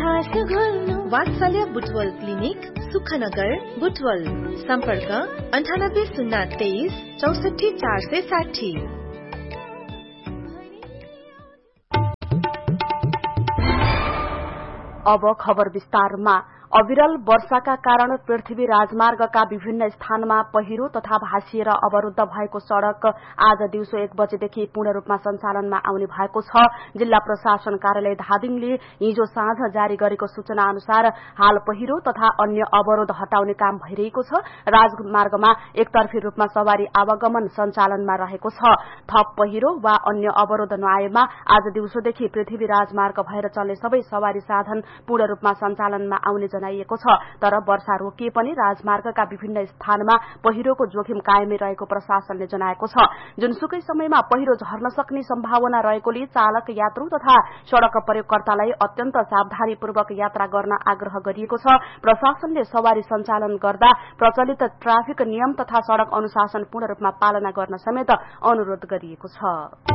वात्सल्य बुटवल क्लिनिक सुखनगर बुटवल सम्पर्क 9803 64 460। अब खबर विस्तारमा। अविरल वर्षाका कारण पृथ्वी राजमार्गका विभिन्न स्थानमा पहिरो तथा भासिएर अवरूद्ध भएको सड़क आज दिउँसो 1 बजेदेखि पूर्ण रूपमा सञ्चालनमा आउने भएको छ। जिल्ला प्रशासन कार्यालय धादिङले हिजो साँझ जारी गरेको सूचना अनुसार हाल पहिरो तथा अन्य अवरोध हटाउने काम भइरहेको छ। राजमार्गमा एकतर्फी रूपमा सवारी आवागमन सञ्चालनमा रहेको छ। थप पहिरो वा अन्य अवरोध नआएमा आज दिउँसोदेखि पृथ्वी राजमार्ग भएर चल्ने सबै सवारी साधन पूर्ण रूपमा सञ्चालनमा आउने जनाइएको छ। तर वर्षा रोकिए पनि राजमार्गका विभिन्न स्थानमा पहिरोको जोखिम कायमै रहेको प्रशासनले जनाएको छ। जुनसुकै समयमा पहिरो झर्न सक्ने सम्भावना रहेकोले चालक, यात्रु तथा सड़क प्रयोगकर्तालाई अत्यन्त सावधानीपूर्वक यात्रा गर्न आग्रह गरिएको छ। प्रशासनले सवारी सञ्चालन गर्दा प्रचलित ट्राफिक नियम तथा सड़क अनुशासन पूर्ण रूपमा पालना गर्न समेत अनुरोध गरिएको छ।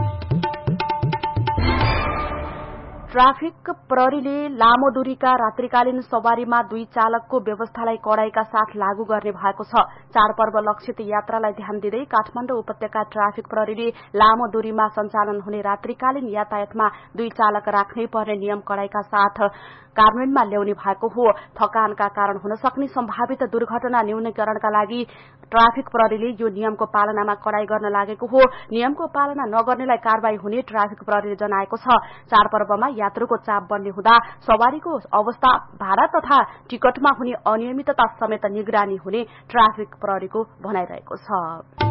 ट्राफिक प्रहरीले लामो दूरीका रात्रिकालीन सवारीमा 2 चालकको व्यवस्थालाई कड़ाईका साथ लागू गर्ने भएको छ। चाडपर्व लक्षित यात्रालाई ध्यान दिँदै काठमाडौँ उपत्यका ट्राफिक प्रहरीले लामो दूरीमा सञ्चालन हुने रात्रिकालीन यातायातमा 2 चालक राख्नै पर्ने नियम कड़ाईका साथ कार्यान्वयनमा ल्याउने भएको हो। थकानका कारण हुन सक्ने सम्भावित दुर्घटना न्यूनीकरणका लागि ट्राफिक प्रहरीले यो नियमको पालनामा कड़ाई गर्न लागेको हो। नियमको पालना नगर्नेलाई कारवाही हुने ट्राफिक प्रहरीले जनाएको छ। चाडपर्वमा यात्रुको चाप बढ्ने हुँदा सवारीको अवस्था, भाडा तथा टिकटमा हुने अनियमितता समेत निगरानी हुने ट्राफिक प्रहरीको भनाइरहेको छ।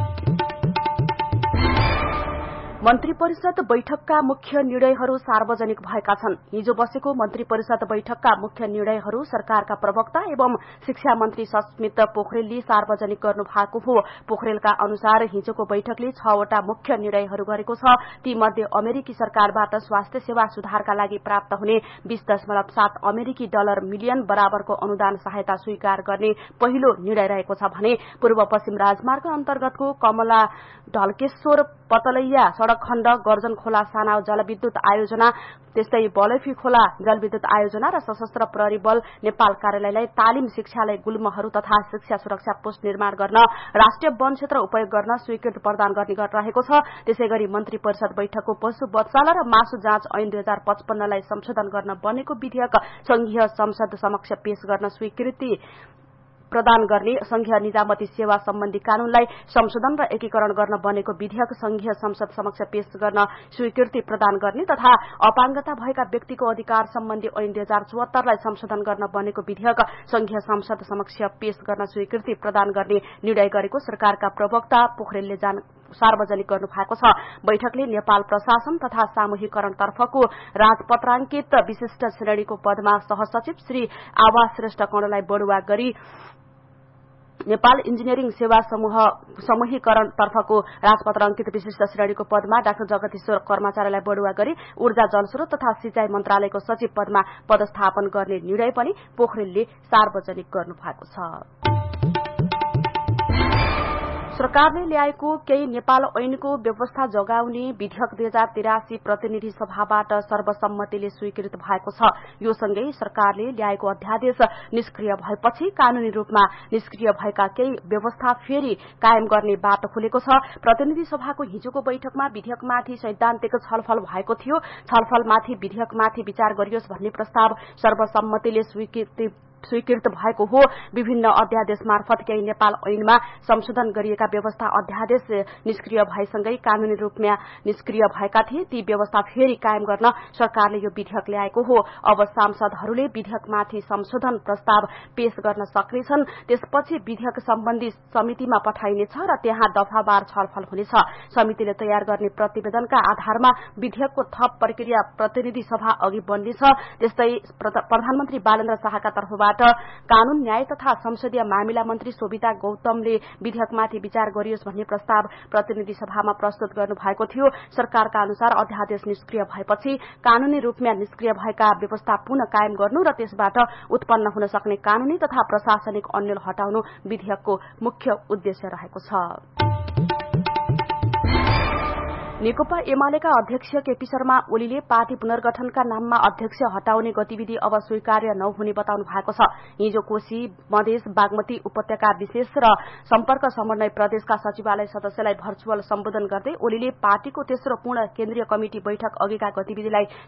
मन्त्री परिषद बैठकका मुख्य निर्णयहरू सार्वजनिक भएका छन्। हिजो बसेको मन्त्री परिषद बैठकका मुख्य निर्णयहरू सरकारका प्रवक्ता एवं शिक्षा मन्त्री सस्मित पोखरेलले सार्वजनिक गर्नु भएको हो। पोखरेलका अनुसार हिजोको बैठकले 6 वटा मुख्य निर्णयहरू गरेको छ। ती मध्ये अमेरिकी सरकारबाट स्वास्थ्य सेवा सुधारका लागि प्राप्त हुने 20.7 अमेरिकी डलर मिलियन बराबरको अनुदान सहायता स्वीकार गर्ने पहिलो निर्णय रहेको छ भने पूर्व पश्चिम राजमार्ग अन्तर्गतको कमला ढल्केश्वर पतलैया सड़क खण्ड, गर्जन खोला साना जलविद्युत आयोजना, त्यस्तै बलैफी खोला जलविद्युत आयोजना र सशस्त्र प्रहरी बल नेपाल कार्यालयलाई तालिम शिक्षालय गुल्महरू तथा शिक्षा सुरक्षा पोस्ट निर्माण गर्न राष्ट्रिय वन क्षेत्र उपयोग गर्न स्वीकृति प्रदान गर्ने रहेको छ। त्यसैगरी मन्त्री परिषद बैठकको पशु बत्साला र मासु जाँच ऐन 2055 लाई संशोधन गर्न बनेको विधेयक संघीय संसद समक्ष पेश गर्न स्वीकृति प्रदान गर्ने, संघीय निजामती सेवा सम्बन्धी कानूनलाई संशोधन र एकीकरण गर्न बनेको विधेयक संघीय संसद समक्ष पेश गर्न स्वीकृति प्रदान गर्ने तथा अपाङ्गता भएका व्यक्तिको अधिकार सम्बन्धी ऐन 2074 लाई संशोधन गर्न बनेको विधेयक संघीय संसद समक्ष पेश गर्न स्वीकृति प्रदान गर्ने निर्णय गरेको सरकारका प्रवक्ता पोखरेलले सार्वजनिक गर्नु भएको छ। बैठकले नेपाल प्रशासन तथा सामूहिकरणतर्फको राजपत्राङ्कित विशिष्ट श्रेणीको पदमा सहसचिव श्री आवास श्रेष्ठ कणलाई बढुवा गरी नेपाल इन्जिनियरिङ सेवा समूहीकरण तर्फको राजपत्र अंकित विशिष्ट श्रेणीको पदमा डाक्टर जगदीश्वर कर्मचारीलाई बढुवा गरी ऊर्जा जलस्रोत तथा सिंचाई मन्त्रालयको सचिव पदमा पदस्थापन गर्ने निर्णय पनि पोखरेलले सार्वजनिक गर्नु भएको छ। सरकारले ल्याएको केही नेपाल ऐनको व्यवस्था जगाउने विधेयक 2083 प्रतिनिधि सभाबाट सर्वसम्मतिले स्वीकृत भएको छ। यो सँगै सरकारले ल्याएको अध्यादेश निष्क्रिय भएपछि कानूनी रूपमा निष्क्रिय भएका केही व्यवस्था फेरि कायम गर्ने बाटो खुलेको छ। प्रतिनिधि सभाको हिजोको बैठकमा विधेयकमाथि सैद्धान्तिक छलफल भएको थियो। छलफलमाथि विधेयकमाथि विचार गरियोस् भन्ने प्रस्ताव सर्वसम्मतिले स्वीकृत भएको हो। विभिन्न अध्यादेश मार्फत केही नेपाल ऐनमा संशोधन गरिएका व्यवस्था अध्यादेश निष्क्रिय भएसँगै कानूनी रूपमा निष्क्रिय भएका थिए। ती व्यवस्था फेरि कायम गर्न सरकारले यो विधेयक ल्याएको हो। अब सांसदहरूले विधेयकमाथि संशोधन प्रस्ताव पेश गर्न सक्नेछन्। त्यसपछि विधेयक सम्बन्धी समितिमा पठाइनेछ र त्यहाँ दफावार छलफल हुनेछ। समितिले तयार गर्ने प्रतिवेदनका आधारमा विधेयकको थप प्रक्रिया प्रतिनिधि सभा अघि बढ्नेछ। त्यस्तै प्रधानमन्त्री बालेन्द्र शाहका तर्फबाट कानून, न्याय तथा संसदीय मामिला मन्त्री शोभिता गौतमले विधेयकमाथि विचार गरियोस् भन्ने प्रस्ताव प्रतिनिधि सभामा प्रस्तुत गर्नु भएको थियो। सरकारका अनुसार अध्यादेश निष्क्रिय भएपछि कानूनी रूपमा निष्क्रिय भएका व्यवस्था पुनः कायम गर्नु र त्यसबाट उत्पन्न हुन सक्ने कानूनी तथा प्रशासनिक अन्यल हटाउनु विधेयकको मुख्य उद्देश्य रहेको छ। नेकपा एमालेका अध्यक्ष केपी शर्मा ओलीले पार्टी पुनर्गठनका नाममा अध्यक्ष हटाउने गतिविधि अब स्वीकार्य नहुने बताउनु भएको छ। हिजो कोशी मधेस बागमती उपत्यका विशेष र सम्पर्क समन्वय प्रदेशका सचिवालय सदस्यलाई भर्चुअल सम्बोधन गर्दै ओलीले पार्टीको तेस्रो पूर्ण केन्द्रीय कमिटी बैठक अघिका गतिविधिलाई